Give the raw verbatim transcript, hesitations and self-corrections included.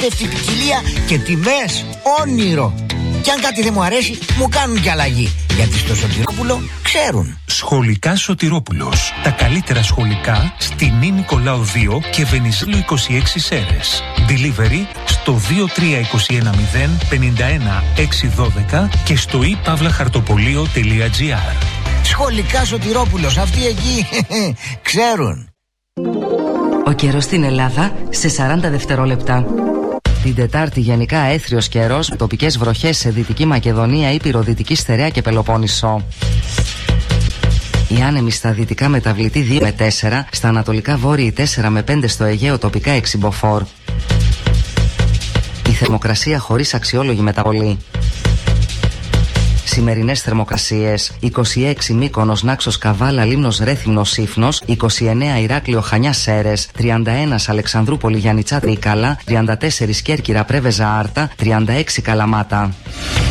απίστευτη ποικιλία και τιμές όνειρο. Κι αν κάτι δεν μου αρέσει, μου κάνουν κι αλλαγή. Γιατί στο Σωτηρόπουλο ξέρουν. Σχολικά Σωτηρόπουλος. Τα καλύτερα σχολικά στη Νη Νικολάου δύο και Βενιζέλου είκοσι έξι Σέρες. Delivery στο δύο τρία δύο ένα μηδέν πέντε ένα έξι ένα δύο και στο i pavla hartopolio τελεία gr. Σχολικά Σωτηρόπουλος, αυτοί εκεί ξέρουν. Ο καιρός στην Ελλάδα σε σαράντα δευτερόλεπτα. Την Τετάρτη γενικά έθριος καιρός, τοπικές βροχές σε Δυτική Μακεδονία, Ήπειρο, Δυτική Στερεά και Πελοπόννησο. Οι άνεμοι στα δυτικά μεταβλητή δύο με τέσσερα, στα ανατολικά βόρειοι τέσσερα με πέντε, στο Αιγαίο τοπικά έξι μποφόρ. Η θερμοκρασία χωρίς αξιόλογη μεταβολή. Σημερινές θερμοκρασίες: είκοσι έξι Μύκονος, Νάξος, Καβάλα, Λίμνος, Ρέθυμνος, Σύφνος, είκοσι εννέα Ηράκλειο, Χανιά, Σέρες, τριάντα ένα Αλεξανδρούπολη, Γιαννιτσά, Τρίκαλα, τριάντα τέσσερα Κέρκυρα, Πρέβεζα, Άρτα, τριάντα έξι Καλαμάτα.